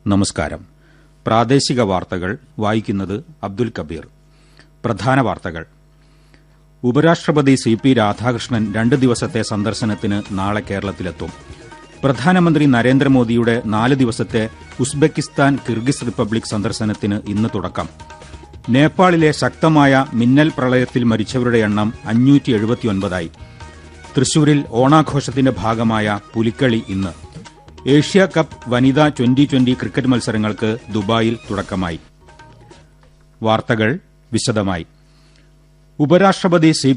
നമസ്കാരം. പ്രാദേശിക വാർത്തകൾ വായിക്കുന്നത് അബ്ദുൽ കബീർ. പ്രധാന വാർത്തകൾ. ഉപരാഷ്ട്രപതി CP രാധാകൃഷ്ണൻ 2 ദിവസത്തെ സന്ദർശനത്തിന് നാളെ കേരളത്തിലെത്തും. പ്രധാനമന്ത്രി നരേന്ദ്രമോദിയുടെ 4 ദിവസത്തെ ഉസ്ബെക്കിസ്ഥാൻ കിർഗിസ് റിപ്പബ്ലിക് സന്ദർശനത്തിന് ഇന്ന് തുടക്കം. നേപ്പാളിലെ ശക്തമായ മിന്നൽ പ്രളയത്തിൽ മരിച്ചവരുടെ എണ്ണം 579ആയി. തൃശൂരിൽ ഓണാഘോഷത്തിന്റെ ഭാഗമായ പുലിക്കളി ഇന്ന്. ഏഷ്യ കപ്പ് വനിതാ T20 ക്രിക്കറ്റ് മത്സരങ്ങൾക്ക് ദുബായിൽ തുടക്കമായി. വാർത്തകൾ വിശദമായി. ഉപരാഷ്ട്രപതി CP